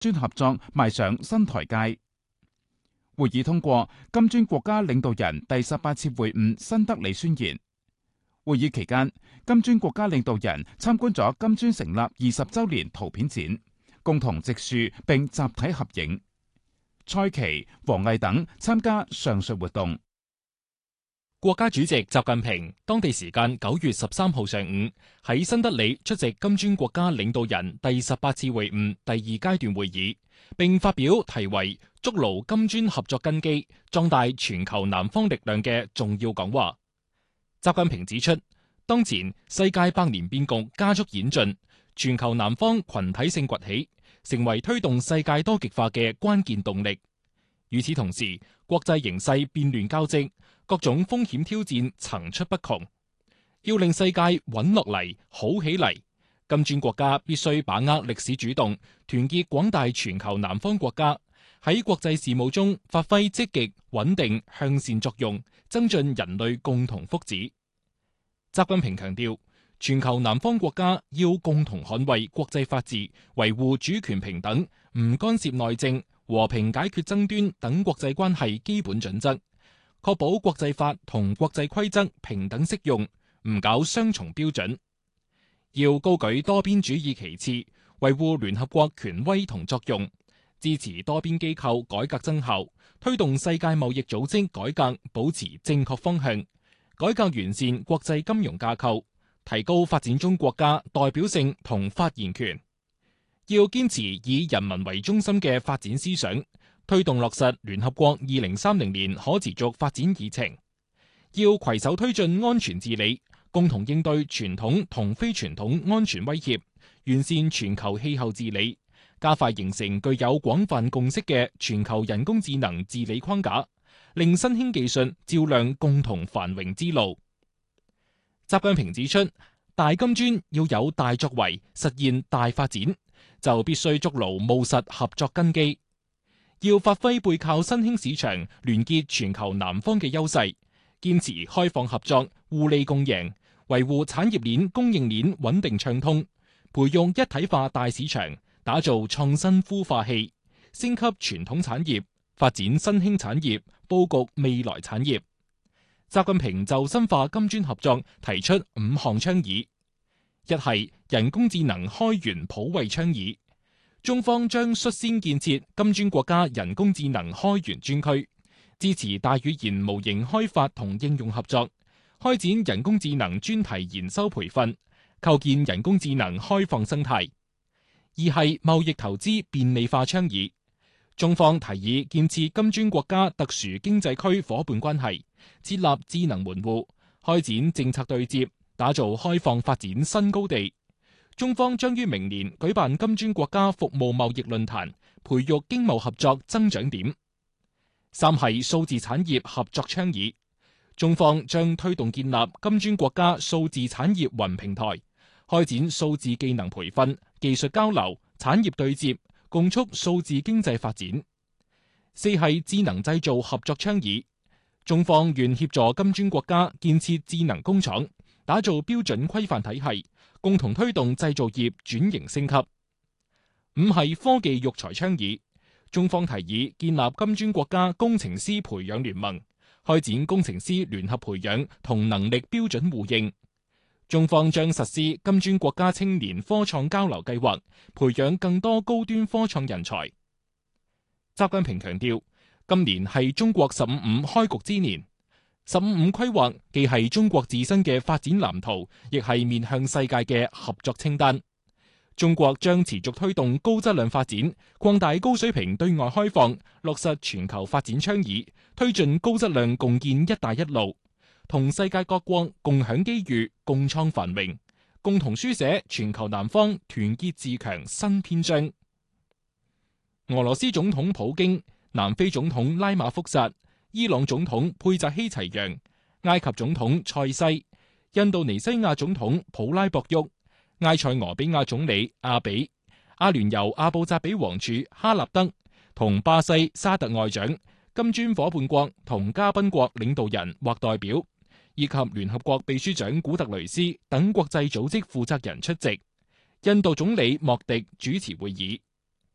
專合作邁上新台階。會議通過金磚國家領導人第18次會晤新德里宣言。會議期間，金磚國家領導人參觀咗金磚成立20週年圖片展，共同植樹並集體合影。蔡奇、王毅等參加上述活動。 國家主席習近平當地時間9月13號上午喺新德里出席金磚國家領導人第18次會晤第2階段會議，並發表題為「築牢金磚合作根基，壯大全球南方力量」嘅重要講話。習近平指出，當前世界百年變局加速演進，全球南方群體性崛起，成為推動世界多極化嘅關鍵動力。與此同時，國際形勢變亂交織，各種風險挑戰層出不窮。要令世界穩落嚟、好起嚟，金磚國家必須把握歷史主動，團結廣大全球南方國家，喺國際事務中發揮積極、穩定、向善作用，增進人類共同福祉。習近平強調，全球南方國家要共同捍衛國際法治，維護主權平等，唔干涉內政，和平解決爭端等國際關係基本準則，確保國際法同國際規則平等適用，唔搞雙重標準。要高舉多邊主義旗幟，維護聯合國權威同作用，支持多邊機構改革增效，推動世界貿易組織改革保持正確方向，改革完善國際金融架構，提高發展中國家代表性同發言權。要堅持以人民為中心嘅發展思想，推動落實聯合國2030年可持續發展議程。要攜手推進安全治理，共同應對傳統同非傳統安全威脅，完善全球氣候治理，加快形成具有廣泛共識嘅全球人工智能治理框架，令新興技術照亮共同繁榮之路。習近平指出，大金磚要有大作為，實現大發展，就必須築牢務實合作根基，要發揮背靠新興市場、聯結全球南方嘅優勢，堅持開放合作、互利共贏，維護產業鏈、供應鏈穩定暢通，培育一體化大市場，打造創新孵化器，升級傳統產業，發展新興產業，佈局未來產業。習近平就深化金磚合作提出5項倡議。一係人工智能開源普惠倡議，中方將率先建設金磚國家人工智能開源專區，支持大語言模型開發同應用合作，開展人工智能專題研修培訓，構建人工智能開放生態。二係貿易投資便利化倡議，中方提議建設金磚國家特殊經濟區夥伴關係，設立智能門戶，開展政策對接，打造開放發展新高地。中方將於明年舉辦金磚國家服務貿易論壇，培育經貿合作增長點。三係數字產業合作倡議，中方將推動建立金磚國家數字產業雲平台，開展數字技能培訓、技術交流、產業對接，共促數字經濟發展。四係智能製造合作倡議，中方願協助金磚國家建設智能工廠，打造標準規範體系，共同推動製造業轉型升級。五係科技育才倡議，中方提議建立金磚國家工程師培養聯盟，開展工程師聯合培養同能力標準互認。中方將實施金磚國家青年科創交流計劃，培養更多高端科創人才。習近平強調，今年係中國15+5開局之年，15+5規劃既係中國自身嘅發展藍圖，亦係面向世界嘅合作清單。中國將持續推動高質量發展，擴大高水平對外開放，落實全球發展倡議，推進高質量共建“一帶一路”，同世界各國共享機遇，共創繁榮，共同書寫全球南方團結自強新篇章。俄羅斯總統普京、南非總統拉馬福薩、伊朗總統佩澤希齊揚、埃及總統塞西、印度尼西亞總統普拉博沃、埃塞俄比亞總理阿比、阿聯酋阿布扎比王儲哈納德同巴西沙特外長、金磚夥伴國同嘉賓國領導人或代表，以及聯合國秘書長古特雷斯等國際組織負責人出席。印度總理莫迪主持會議。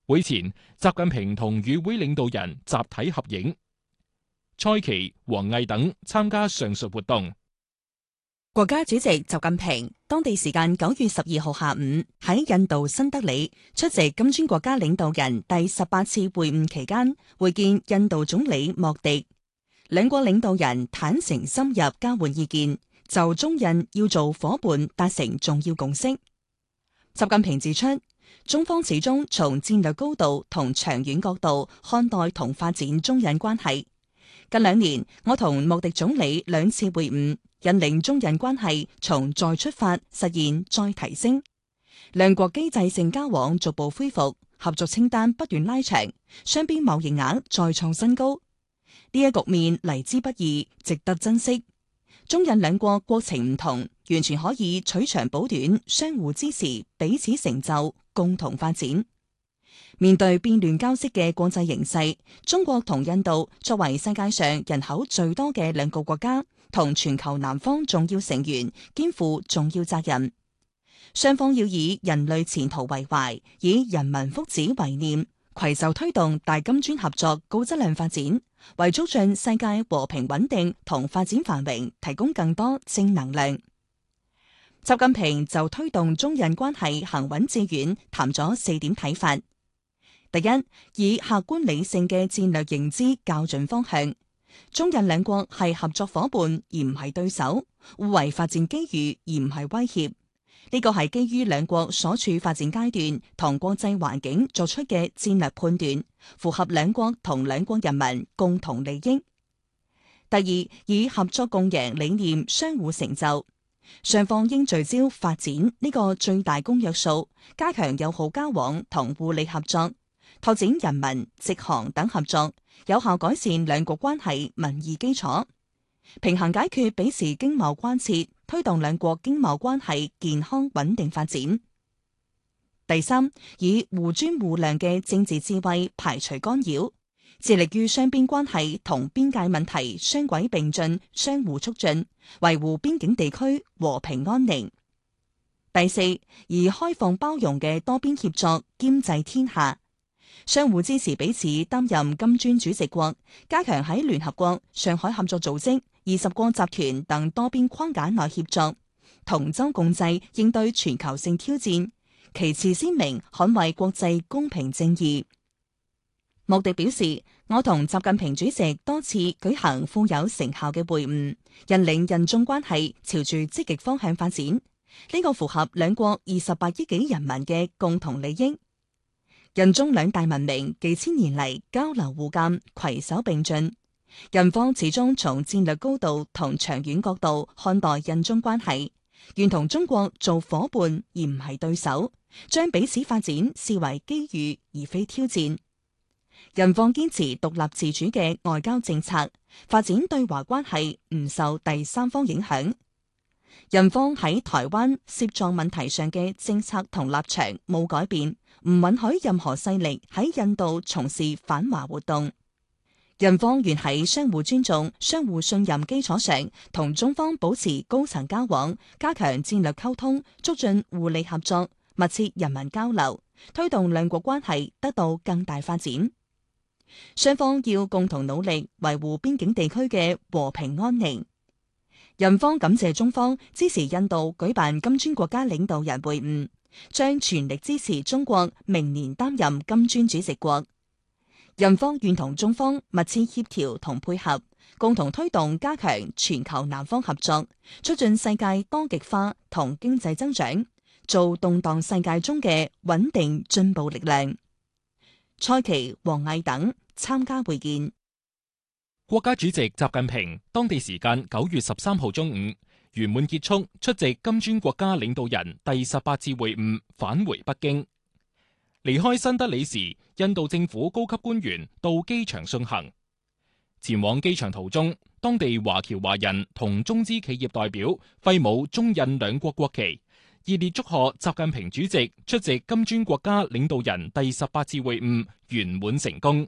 會前，習近平同與會領導人集體合影，蔡奇、王毅等參加上述活動。 國家主席習近平當地時間9月12號下午喺印度新德里出席金磚國家領導人第18次會晤期間，會見印度總理莫迪。兩國領導人坦誠深入交換意見，就中印要做伙伴達成重要共識。習近平指出，中方始終從戰略高度同長遠角度看待同發展中印關係。近2年，我同莫迪總理2次會晤，引領中印關係從再出發實現再提升，兩國機制性交往逐步恢復，合作清單不斷拉長，雙邊貿易額再創新高。呢一局面嚟之不易，值得珍惜。中印兩國國情唔同，完全可以取長補短，相互支持，彼此成就，共同發展。面對變亂交織嘅國際形勢，中國同印度作為世界上人口最多嘅兩個國家，同全球南方重要成員，肩負重要責任。雙方要以人類前途為懷，以人民福祉為念，攜手推動大金磚合作高質量發展，為促進世界和平穩定同發展繁榮提供更多正能量。習近平就推動中印關係行穩致遠談咗4點睇法。第一，以客觀理性嘅戰略認知校準方向，中印兩國係合作伙伴而唔係對手，互為發展機遇而唔係威脅。呢個係基於兩國所處發展階段同國際環境作出嘅戰略判斷，符合兩國同兩國人民共同利益。第二，以合作共贏理念相互成就，雙方應聚焦發展呢個最大公約數，加強友好交往同互利合作，拓展人民、直航等合作，有效改善兩國關係民意基礎，平衡解決彼此經貿關切，推動兩國經貿關係健康穩定發展。第三，以互尊互諒嘅政治智慧排除干擾，致力於雙邊關係同邊界問題雙軌並進、相互促進，維護邊境地區和平安寧。第四，以開放包容嘅多邊協作兼濟天下，相互支持彼此擔任金磚主席國，加強喺聯合國、上海合作組織、20國集團等多邊框架內協作，同舟共濟應對全球性挑戰，旗幟鮮明捍衛國際公平正義。莫迪表示，我同習近平主席多次舉行富有成效嘅會晤，引領印中關係朝住積極方向發展，呢個符合兩國28億幾人民嘅共同利益。印中兩大文明幾千年嚟交流互鑒，攜手並進。印方始終從戰略高度同長遠角度看待印中關係，願同中國做伙伴而唔係對手，將彼此發展視為機遇而非挑戰。印方堅持獨立自主嘅外交政策，發展對華關係唔受第三方影響。印方喺台灣涉藏問題上嘅政策同立場冇改變，唔允許任何勢力喺印度從事反華活動。印方願喺相互尊重、相互信任基礎上，同中方保持高層交往，加強戰略溝通，促進互利合作，密切人民交流，推動兩國關係得到更大發展。雙方要共同努力維護邊境地區嘅和平安寧。印方感謝中方支持印度舉辦金磚國家領導人會晤，將全力支持中國明年擔任金磚主席國。印方願同中方密切協調同配合，共同推動加強全球南方合作，促進世界多極化同經濟增長，做動盪世界中嘅穩定進步力量。蔡奇、王毅等參加會見。 國家主席習近平當地時間9月13號中午圓滿結束出席金磚國家領導人第18次會晤，返回北京。離開新德里時，印度政府高級官員到機場送行。前往機場途中，當地華僑華人同中資企業代表揮舞中印兩國國旗，熱烈祝賀習近平主席出席金磚國家領導人第18次會晤圓滿成功。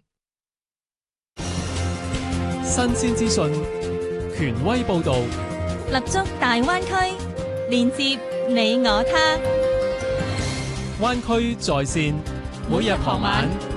新鮮資訊，權威報導， 立足大灣區，連接你我他。 灣區在線。 每日傍晚